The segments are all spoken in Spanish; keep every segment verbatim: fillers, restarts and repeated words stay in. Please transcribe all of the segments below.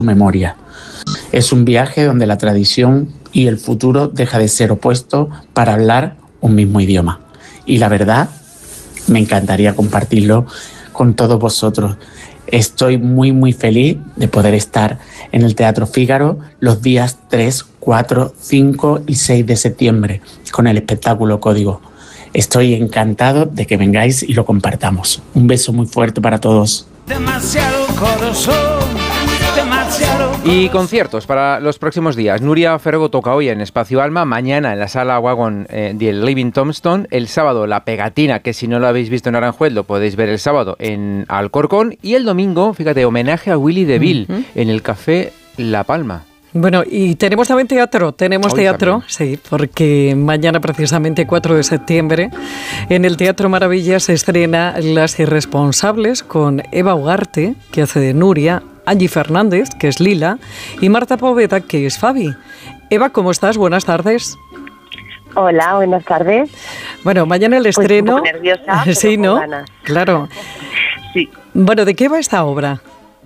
memoria. Es un viaje donde la tradición y el futuro deja de ser opuestos para hablar un mismo idioma. Y la verdad, me encantaría compartirlo con todos vosotros. Estoy muy muy feliz de poder estar en el Teatro Fígaro los días tres, cuatro, cinco y seis de septiembre con el espectáculo Código. Estoy encantado de que vengáis y lo compartamos. Un beso muy fuerte para todos. Demasiado corazón, demasiado corazón. Y conciertos para los próximos días. Nuria Fergo toca hoy en Espacio Alma, mañana en la Sala Wagon eh, del Living Tombstone, el sábado La Pegatina, que si no lo habéis visto en Aranjuez lo podéis ver el sábado en Alcorcón, y el domingo, fíjate, homenaje a Willy DeVille uh-huh. en el Café La Palma. Bueno, y tenemos también teatro, tenemos Hoy teatro, también. Sí, porque mañana precisamente cuatro de septiembre en el Teatro Maravilla se estrena Las Irresponsables con Eva Ugarte, que hace de Nuria, Angie Fernández, que es Lila, y Marta Poveda, que es Fabi. Eva, ¿cómo estás? Buenas tardes. Hola, buenas tardes. Bueno, mañana el estreno... Pues un poco nerviosa, pero sí, con ¿no? ganas. Claro. Sí. Bueno, ¿de qué va esta obra?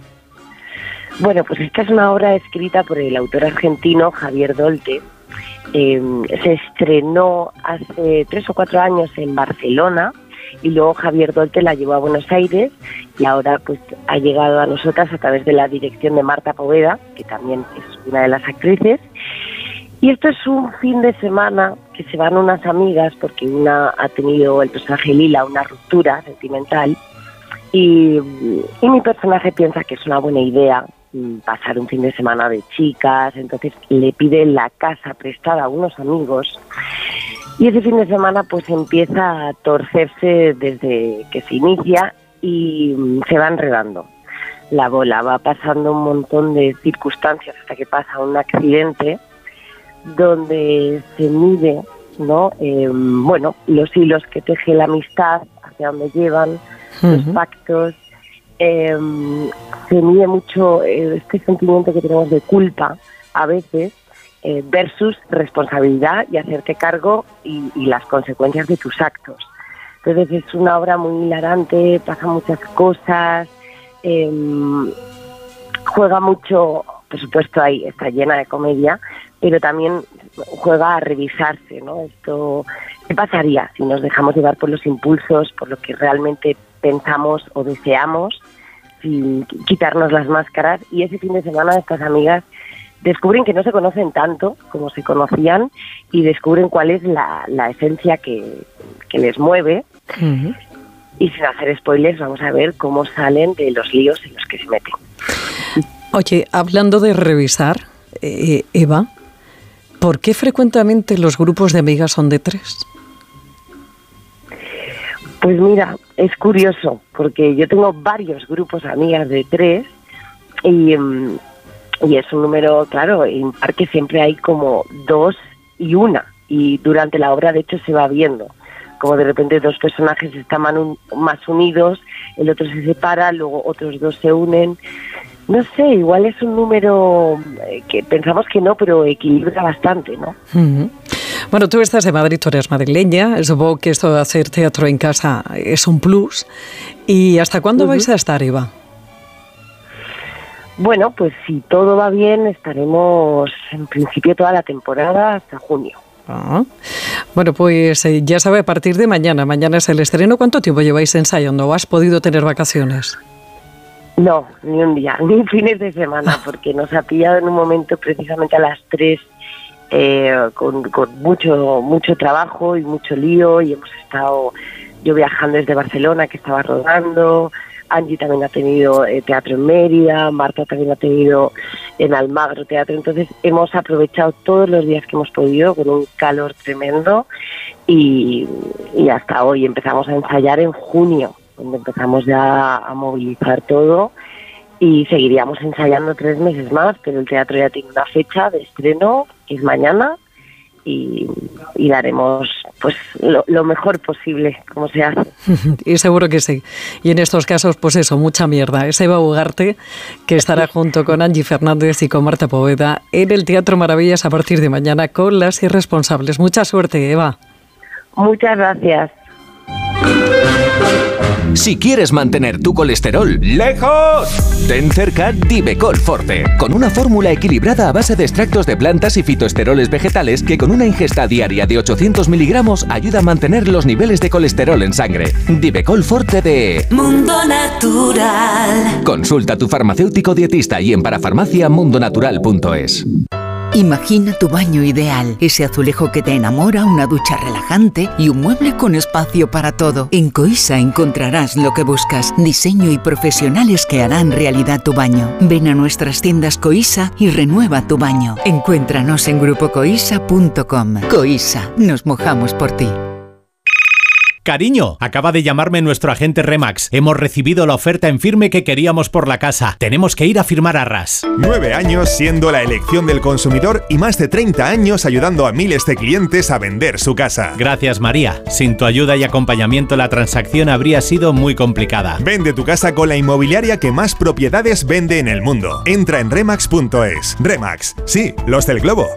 Bueno, pues esta es una obra escrita por el autor argentino Javier Dolte. Eh, se estrenó hace tres o cuatro años en Barcelona y luego Javier Dolte la llevó a Buenos Aires y ahora pues ha llegado a nosotras a través de la dirección de Marta Poveda, que también es una de las actrices. Y esto es un fin de semana que se van unas amigas porque una ha tenido, el personaje Lila, una ruptura sentimental y, y mi personaje piensa que es una buena idea pasar un fin de semana de chicas, entonces le pide la casa prestada a unos amigos y ese fin de semana pues empieza a torcerse desde que se inicia y se va enredando. La bola va pasando un montón de circunstancias hasta que pasa un accidente donde se mide, ¿no? Eh, bueno, los hilos que teje la amistad, hacia dónde llevan, uh-huh. los pactos. Eh, se mide mucho eh, este sentimiento que tenemos de culpa a veces eh, versus responsabilidad y hacerte cargo y, y las consecuencias de tus actos. Entonces es una obra muy hilarante, pasa muchas cosas, eh, juega mucho, por supuesto ahí está llena de comedia, pero también juega a revisarse, ¿no? Esto, ¿qué pasaría si nos dejamos llevar por los impulsos, por lo que realmente pensamos o deseamos, sin quitarnos las máscaras? Y ese fin de semana estas amigas descubren que no se conocen tanto como se conocían y descubren cuál es la, la esencia que, que les mueve. Uh-huh. Y sin hacer spoilers vamos a ver cómo salen de los líos en los que se meten. Oye, hablando de revisar, eh, Eva, ¿por qué frecuentemente los grupos de amigas son de tres? Pues mira, es curioso, porque yo tengo varios grupos de amigas de tres y, y es un número, claro, en parque siempre hay como dos y una, y durante la obra de hecho se va viendo, como de repente dos personajes están más unidos, el otro se separa, luego otros dos se unen. No sé, igual es un número que pensamos que no, pero equilibra bastante, ¿no? Uh-huh. Bueno, tú estás en Madrid, tú eres madrileña, supongo que esto de hacer teatro en casa es un plus. ¿Y hasta cuándo uh-huh. vais a estar, Eva? Bueno, pues si todo va bien, estaremos en principio toda la temporada hasta junio. Ah. Bueno, pues eh, ya sabe, a partir de mañana, mañana es el estreno. ¿Cuánto tiempo lleváis ensayando? ¿O has podido tener vacaciones? No, ni un día, ni fines de semana, porque nos ha pillado en un momento precisamente a las tres eh, con, con mucho mucho trabajo y mucho lío, y hemos estado yo viajando desde Barcelona, que estaba rodando, Angie también ha tenido eh, teatro en Mérida, Marta también ha tenido en Almagro teatro, entonces hemos aprovechado todos los días que hemos podido con un calor tremendo y, y hasta hoy empezamos a ensayar en junio, donde empezamos ya a movilizar todo y seguiríamos ensayando tres meses más, pero el teatro ya tiene una fecha de estreno, que es mañana, y, y daremos pues lo, lo mejor posible, como se hace. Y seguro que sí. Y en estos casos, pues eso, mucha mierda. Es Eva Ugarte, que estará junto con Angie Fernández y con Marta Poveda en el Teatro Maravillas a partir de mañana con Las Irresponsables. Mucha suerte, Eva. Muchas gracias. Si quieres mantener tu colesterol lejos, ten cerca Divecol Forte, con una fórmula equilibrada a base de extractos de plantas y fitoesteroles vegetales que con una ingesta diaria de ochocientos miligramos ayuda a mantener los niveles de colesterol en sangre. Divecol Forte de Mundo Natural. Consulta a tu farmacéutico dietista y en parafarmacia mundonatural punto es. Imagina tu baño ideal, ese azulejo que te enamora, una ducha relajante y un mueble con espacio para todo. En Coisa encontrarás lo que buscas, diseño y profesionales que harán realidad tu baño. Ven a nuestras tiendas Coisa y renueva tu baño. Encuéntranos en grupo coisa punto com. Coisa, nos mojamos por ti. Cariño, acaba de llamarme nuestro agente Remax. Hemos recibido la oferta en firme que queríamos por la casa. Tenemos que ir a firmar arras. Nueve años siendo la elección del consumidor y más de treinta años ayudando a miles de clientes a vender su casa. Gracias, María. Sin tu ayuda y acompañamiento la transacción habría sido muy complicada. Vende tu casa con la inmobiliaria que más propiedades vende en el mundo. Entra en remax punto es. Remax, sí, los del globo.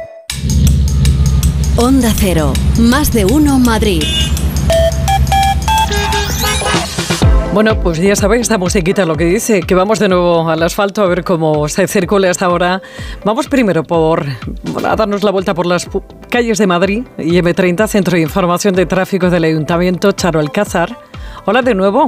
Onda Cero, más de uno Madrid. Bueno, pues ya sabéis, esta musiquita lo que dice, que vamos de nuevo al asfalto a ver cómo se circula hasta ahora. Vamos primero por bueno, a darnos la vuelta por las calles de Madrid y eme treinta, Centro de Información de Tráfico del Ayuntamiento, Charo Alcázar. Hola de nuevo.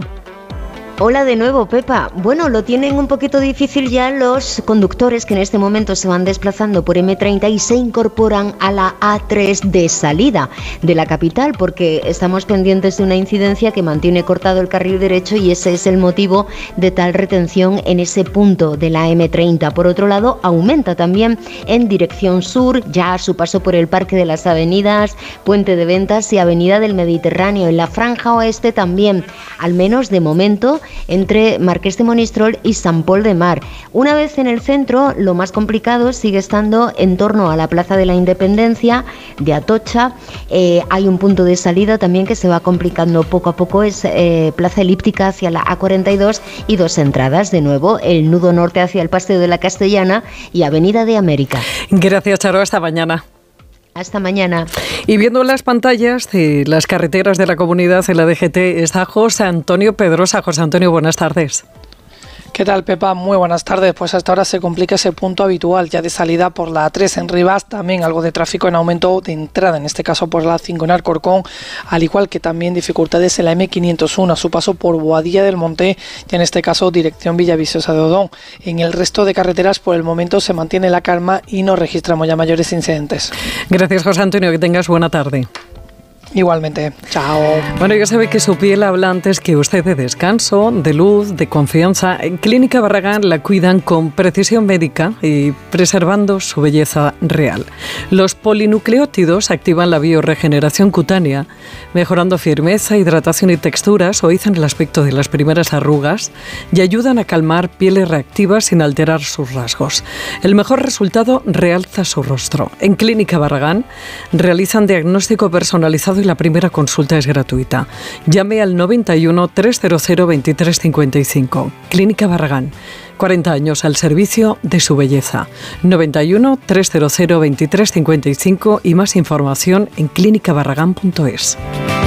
Hola de nuevo, Pepa. Bueno, lo tienen un poquito difícil ya los conductores que en este momento se van desplazando por eme treinta y se incorporan a la a tres de salida de la capital, porque estamos pendientes de una incidencia que mantiene cortado el carril derecho y ese es el motivo de tal retención en ese punto de la eme treinta. Por otro lado, aumenta también en dirección sur, ya a su paso por el Parque de las Avenidas, Puente de Ventas y Avenida del Mediterráneo. En la franja oeste también, al menos de momento, entre Marqués de Monistrol y San Pol de Mar. Una vez en el centro, lo más complicado sigue estando en torno a la Plaza de la Independencia de Atocha. Eh, hay un punto de salida también que se va complicando poco a poco, es eh, Plaza Elíptica hacia la a cuarenta y dos y dos entradas, de nuevo el nudo norte hacia el Paseo de la Castellana y Avenida de América. Gracias, Charo, hasta mañana. Hasta mañana. Y viendo las pantallas de las carreteras de la comunidad en la D G T está José Antonio Pedrosa. José Antonio, buenas tardes. ¿Qué tal, Pepa? Muy buenas tardes. Pues hasta ahora se complica ese punto habitual ya de salida por la a tres en Rivas, también algo de tráfico en aumento de entrada, en este caso por la a cinco en Alcorcón, al igual que también dificultades en la eme quinientos uno a su paso por Boadilla del Monte y en este caso dirección Villaviciosa de Odón. En el resto de carreteras por el momento se mantiene la calma y no registramos ya mayores incidentes. Gracias, José Antonio, que tengas buena tarde. Igualmente, chao. Bueno, ya sabe que su piel habla antes que usted de descanso, de luz, de confianza. En Clínica Barragán la cuidan con precisión médica y preservando su belleza real. Los polinucleótidos activan la biorregeneración cutánea, mejorando firmeza, hidratación y texturas, suavizan el aspecto de las primeras arrugas y ayudan a calmar pieles reactivas sin alterar sus rasgos. El mejor resultado realza su rostro. En Clínica Barragán realizan diagnóstico personalizado y la primera consulta es gratuita. Llame al noventa y uno, trescientos veintitrés cincuenta y cinco. Clínica Barragán, cuarenta años al servicio de su belleza. noventa y uno, trescientos veintitrés cincuenta y cinco y más información en clínica barragán punto es.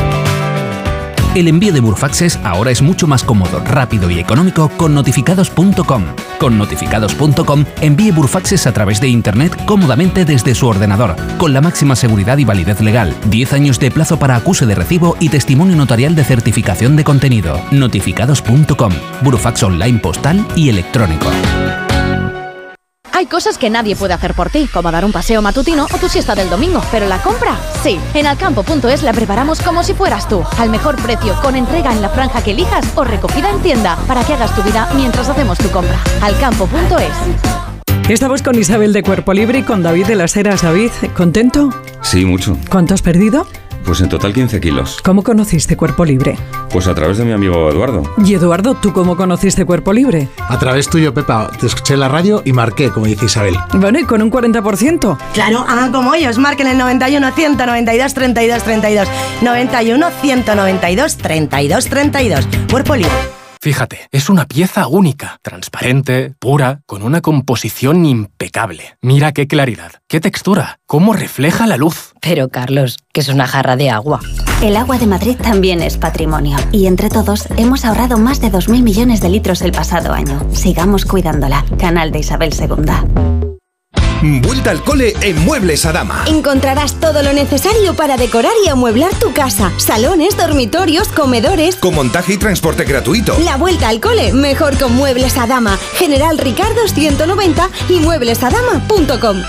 El envío de Burfaxes ahora es mucho más cómodo, rápido y económico con notificados punto com. Con notificados punto com envíe Burfaxes a través de Internet cómodamente desde su ordenador, con la máxima seguridad y validez legal, diez años de plazo para acuse de recibo y testimonio notarial de certificación de contenido. notificados punto com, Burfax online postal y electrónico. Hay cosas que nadie puede hacer por ti, como dar un paseo matutino o tu siesta del domingo, pero la compra, sí. En alcampo punto es la preparamos como si fueras tú, al mejor precio, con entrega en la franja que elijas o recogida en tienda, para que hagas tu vida mientras hacemos tu compra. alcampo punto es. Estamos con Isabel de Cuerpo Libre y con David de las Heras. David, ¿contento? Sí, mucho. ¿Cuánto has perdido? Pues en total quince kilos. ¿Cómo conociste Cuerpo Libre? Pues a través de mi amigo Eduardo. Y Eduardo, ¿tú cómo conociste Cuerpo Libre? A través tuyo, Pepa. Te escuché en la radio y marqué, como dice Isabel. Bueno, ¿y con un cuarenta por ciento? Claro, hagan como ellos. Marquen el noventa y uno, ciento noventa y dos, treinta y dos, treinta y dos. noventa y uno, ciento noventa y dos, treinta y dos, treinta y dos. Cuerpo Libre. Fíjate, es una pieza única, transparente, pura, con una composición impecable. Mira qué claridad, qué textura, cómo refleja la luz. Pero Carlos, que es una jarra de agua. El agua de Madrid también es patrimonio y entre todos hemos ahorrado más de dos mil millones de litros el pasado año. Sigamos cuidándola. Canal de Isabel segunda. Vuelta al cole en Muebles Adama. Encontrarás todo lo necesario para decorar y amueblar tu casa. Salones, dormitorios, comedores. Con montaje y transporte gratuito. La vuelta al cole mejor con Muebles Adama. General Ricardo ciento noventa y muebles adama punto com.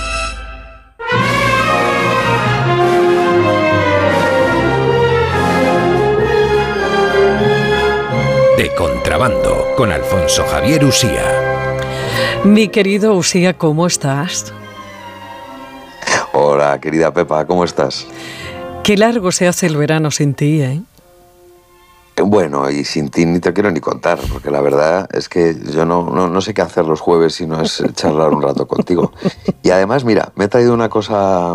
De contrabando con Alfonso Javier Usía. Mi querido Usía, ¿cómo estás? Hola, querida Pepa, ¿cómo estás? Qué largo se hace el verano sin ti, ¿eh? Bueno, y sin ti ni te quiero ni contar, porque la verdad es que yo no, no, no sé qué hacer los jueves si no es charlar un rato contigo. Y además, mira, me he traído una cosa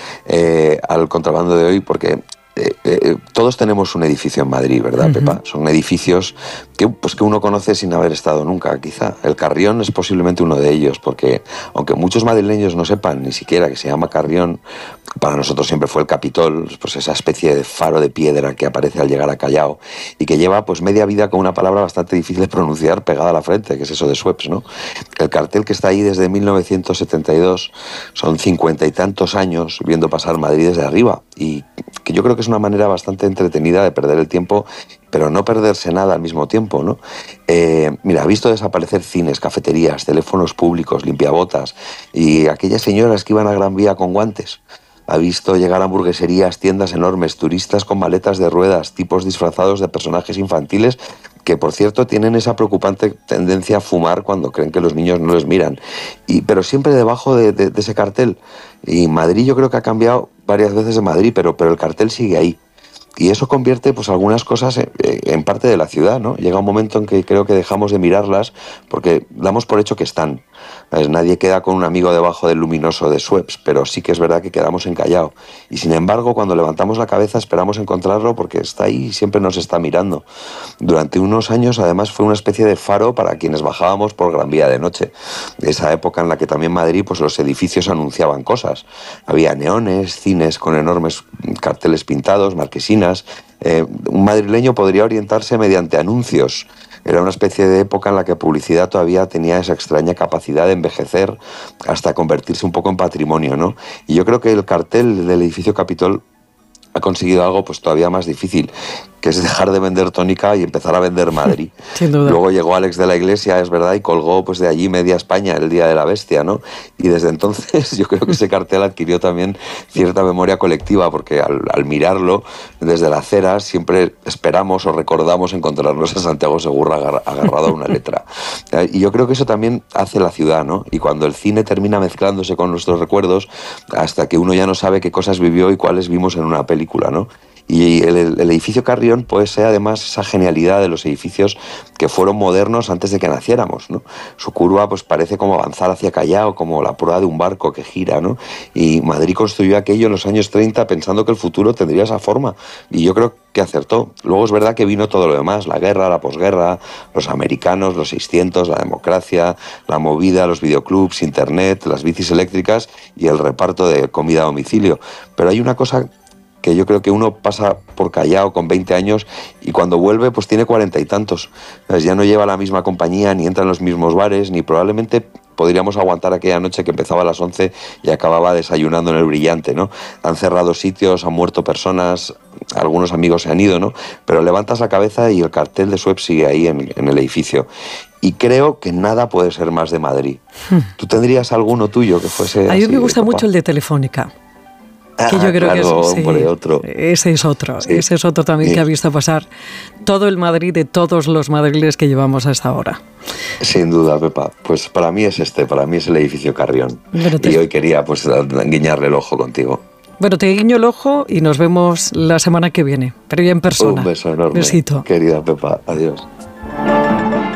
eh, al contrabando de hoy, porque Eh, eh, todos tenemos un edificio en Madrid, ¿verdad, uh-huh. Pepa? Son edificios que, pues, que uno conoce sin haber estado nunca, quizá. El Carrión es posiblemente uno de ellos, porque aunque muchos madrileños no sepan ni siquiera que se llama Carrión, para nosotros siempre fue el Capitol, pues esa especie de faro de piedra que aparece al llegar a Callao y que lleva pues media vida con una palabra bastante difícil de pronunciar pegada a la frente, que es eso de Schweppes, ¿no? El cartel que está ahí desde mil novecientos setenta y dos, son cincuenta y tantos años viendo pasar Madrid desde arriba, y que yo creo que es una manera bastante entretenida de perder el tiempo, pero no perderse nada al mismo tiempo, ¿no? Eh, mira, ha visto desaparecer cines, cafeterías, teléfonos públicos, limpiabotas y aquellas señoras que iban a Gran Vía con guantes. Ha visto llegar hamburgueserías, tiendas enormes, turistas con maletas de ruedas, tipos disfrazados de personajes infantiles que, por cierto, tienen esa preocupante tendencia a fumar cuando creen que los niños no les miran. Y, pero siempre debajo de, de, de ese cartel. Y Madrid yo creo que ha cambiado varias veces de Madrid, pero, pero el cartel sigue ahí. Y eso convierte pues algunas cosas en, en parte de la ciudad, ¿no? Llega un momento en que creo que dejamos de mirarlas porque damos por hecho que están. ¿Sabes? Nadie queda con un amigo debajo del luminoso de Schweppes, pero sí que es verdad que quedamos en Callao. Y sin embargo, cuando levantamos la cabeza esperamos encontrarlo porque está ahí y siempre nos está mirando. Durante unos años, además, fue una especie de faro para quienes bajábamos por Gran Vía de noche. Esa época en la que también Madrid, pues los edificios anunciaban cosas. Había neones, cines con enormes carteles pintados, marquesinas. Eh, un madrileño podría orientarse mediante anuncios. Era una especie de época en la que publicidad todavía tenía esa extraña capacidad de envejecer hasta convertirse un poco en patrimonio, ¿no? Y yo creo que el cartel del edificio Capitol ha conseguido algo pues todavía más difícil, que es dejar de vender tónica y empezar a vender Madrid. Sin duda. Luego llegó Alex de la Iglesia, es verdad, y colgó pues de allí media España el Día de la Bestia, ¿no? Y desde entonces yo creo que ese cartel adquirió también cierta memoria colectiva, porque al, al mirarlo desde la acera siempre esperamos o recordamos encontrarnos a Santiago Segura agar, agarrado a una letra. Y yo creo que eso también hace la ciudad, ¿no? Y cuando el cine termina mezclándose con nuestros recuerdos, hasta que uno ya no sabe qué cosas vivió y cuáles vimos en una película, ¿no? Y el, el edificio Carrión posee además esa genialidad de los edificios que fueron modernos antes de que naciéramos, ¿no? Su curva pues parece como avanzar hacia Callao, como la proa de un barco que gira, ¿no? Y Madrid construyó aquello en los años treinta pensando que el futuro tendría esa forma, y yo creo que acertó. Luego es verdad que vino todo lo demás, la guerra, la posguerra, los americanos, los seiscientos, la democracia, la movida, los videoclubs, internet, las bicis eléctricas y el reparto de comida a domicilio. Pero hay una cosa que yo creo que uno pasa por Callao con veinte años y cuando vuelve pues tiene cuarenta y tantos. Ya no lleva la misma compañía, ni entra en los mismos bares, ni probablemente podríamos aguantar aquella noche que empezaba a las once y acababa desayunando en el Brillante, ¿no? Han cerrado sitios, han muerto personas, algunos amigos se han ido, ¿no? Pero levantas la cabeza y el cartel de Schweppes sigue ahí en, en el edificio. Y creo que nada puede ser más de Madrid. Hmm. ¿Tú tendrías alguno tuyo que fuese A mí así, me gusta papá? mucho el de Telefónica. Ah, que yo creo claro, que es, sí, hombre, otro. ese es otro, Sí. ese es otro también Sí. que ha visto pasar todo el Madrid de todos los madriles que llevamos hasta ahora. Sin duda, Pepa. Pues para mí es este, para mí es el edificio Carrión. Bueno, te- Y hoy quería pues guiñarle el ojo contigo. Bueno, te guiño el ojo y nos vemos la semana que viene, pero ya en persona. Un beso enorme. Besito. Querida Pepa, adiós.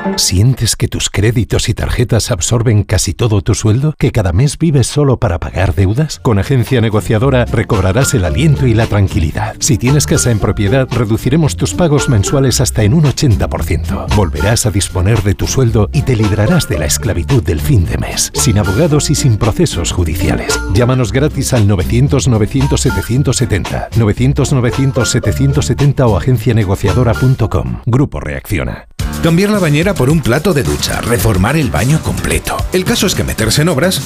¿Sientes que tus créditos y tarjetas absorben casi todo tu sueldo? ¿Que cada mes vives solo para pagar deudas? Con Agencia Negociadora recobrarás el aliento y la tranquilidad. Si tienes casa en propiedad, reduciremos tus pagos mensuales hasta en un ochenta por ciento. Volverás a disponer de tu sueldo y te librarás de la esclavitud del fin de mes, sin abogados y sin procesos judiciales. Llámanos gratis al novecientos novecientos setecientos setenta, novecientos novecientos setecientos setenta o agencia negociadora punto com. Grupo Reacciona. Cambiar la bañera por un plato de ducha, reformar el baño completo. El caso es que meterse en obras